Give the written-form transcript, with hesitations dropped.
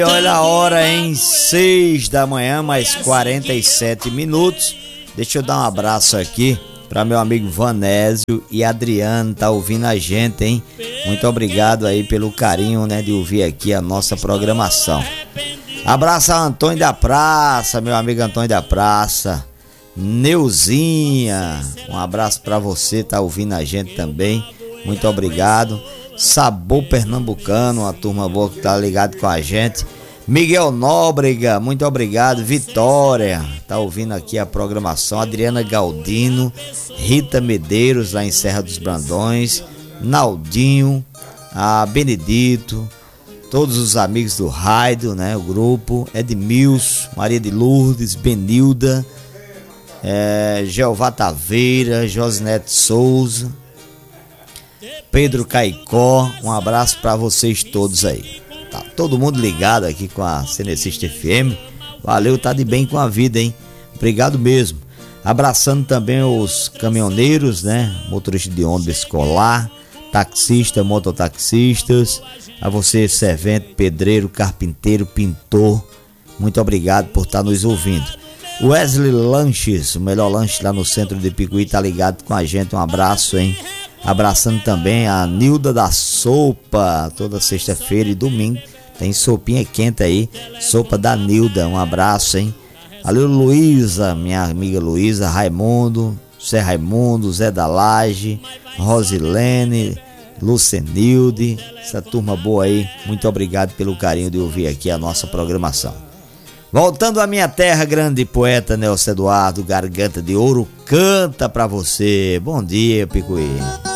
Olha a hora, em 6 da manhã, mais 47 minutos. Deixa eu dar um abraço aqui para meu amigo Vanésio e Adriano, tá ouvindo a gente, hein? Muito obrigado aí pelo carinho, né, de ouvir aqui a nossa programação. Abraço a Antônio da Praça, meu amigo Antônio da Praça. Neuzinha, um abraço para você, tá ouvindo a gente também. Muito obrigado. Sabor Pernambucano, uma turma boa que tá ligado com a gente. Miguel Nóbrega, muito obrigado. Vitória, tá ouvindo aqui a programação. Adriana Galdino, Rita Medeiros, lá em Serra dos Brandões, Naldinho, a Benedito, todos os amigos do Raido, né? O grupo, Edmilson, Maria de Lourdes, Benilda, Jeová Taveira, Josinete Souza, Pedro Caicó, um abraço para vocês todos aí. Tá todo mundo ligado aqui com a Cenecista FM. Valeu, tá de bem com a vida, hein? Obrigado mesmo. Abraçando também os caminhoneiros, né? Motorista de ônibus escolar, taxista, mototaxistas. A você, servente, pedreiro, carpinteiro, pintor. Muito obrigado por estar nos ouvindo. Wesley Lanches, o melhor lanche lá no centro de Picuí, tá ligado com a gente. Um abraço, hein? Abraçando também a Nilda da Sopa, toda sexta-feira e domingo tem sopinha quente aí, sopa da Nilda, um abraço, hein? Valeu, Luísa, minha amiga Luísa, Raimundo, Zé da Laje, Rosilene, Lucenilde, essa turma boa aí, muito obrigado pelo carinho de ouvir aqui a nossa programação. Voltando à minha terra, grande poeta Nelson Eduardo, Garganta de Ouro, canta pra você. Bom dia, Picuí.